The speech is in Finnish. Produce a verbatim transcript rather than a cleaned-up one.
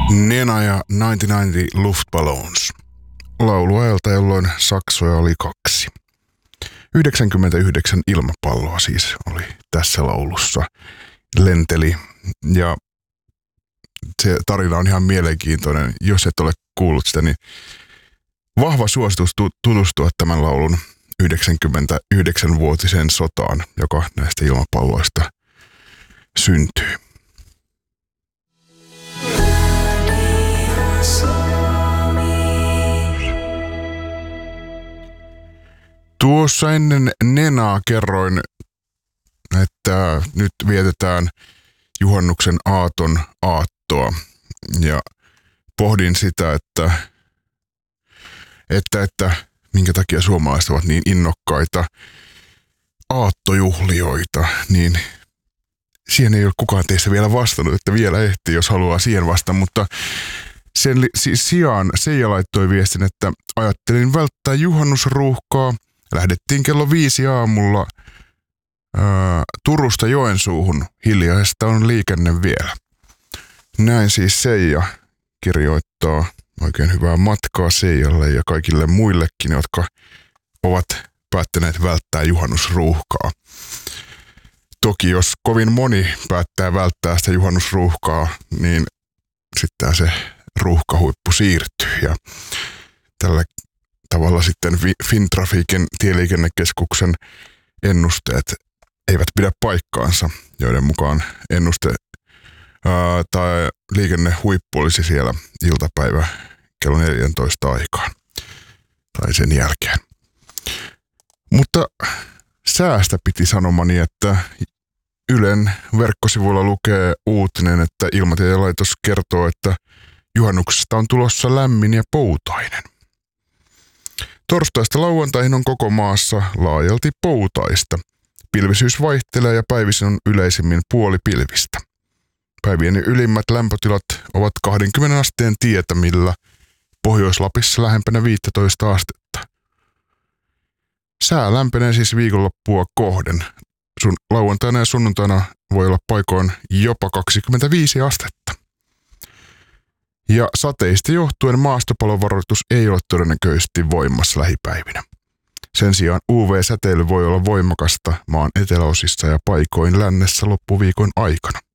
Nena ja yhdeksänkymmentä Luftballons. Lauluajalta, jolloin saksoja oli kaksi. yhdeksänkymmentäyhdeksän ilmapalloa siis oli tässä laulussa. Lenteli ja se tarina on ihan mielenkiintoinen. Jos et ole kuullut sitä, niin vahva suositus tutustua tämän laulun yhdeksänkymmentäyhdeksänvuotiseen sotaan, joka näistä ilmapalloista syntyy. Tuossa ennen Nenaa kerroin, että nyt vietetään juhannuksen aaton aattoa ja pohdin sitä, että, että, että minkä takia suomalaiset ovat niin innokkaita aattojuhlioita, niin siihen ei ole kukaan teistä vielä vastannut, että vielä ehtii, jos haluaa siihen vastata, mutta sen sijaan Seija laittoi viestin, että ajattelin välttää juhannusruuhkaa. Lähdettiin kello viisi aamulla ää, Turusta Joensuuhun. Hiljaista on liikenne vielä. Näin siis Seija kirjoittaa. Oikein hyvää matkaa Seijalle ja kaikille muillekin, jotka ovat päättäneet välttää juhannusruuhkaa. Toki jos kovin moni päättää välttää sitä juhannusruuhkaa, niin sitten se ruuhkahuippu siirtyy. Ja tällä tavalla sitten Fintrafiikin tieliikennekeskuksen ennusteet eivät pidä paikkaansa, joiden mukaan ennuste ää, tai liikennehuippu olisi siellä iltapäivä kello neljätoista aikaan tai sen jälkeen. Mutta säästä piti sanomani, että Ylen verkkosivuilla lukee uutinen, että Ilmatieteen laitos kertoo, että juhannuksesta on tulossa lämmin ja poutainen. Torstaista lauantaihin on koko maassa laajalti poutaista. Pilvisyys vaihtelee ja päivisin on yleisimmin puolipilvistä. Päivien ylimmät lämpötilat ovat kaksikymmentä asteen tietämillä, Pohjois-Lapissa lähempänä viisitoista astetta. Sää lämpenee siis viikonloppua kohden. Sun lauantaina ja sunnuntaina voi olla paikoin jopa kaksikymmentäviisi astetta. Ja sateista johtuen maastopalovaroitus ei ole todennäköisesti voimassa lähipäivinä. Sen sijaan U V-säteily voi olla voimakasta maan eteläosissa ja paikoin lännessä loppuviikon aikana.